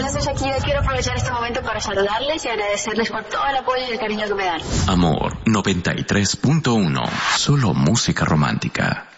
Hola, soy Shakira. Quiero aprovechar este momento para saludarles y agradecerles por todo el apoyo y el cariño que me dan. Amor 93.1. Solo música romántica.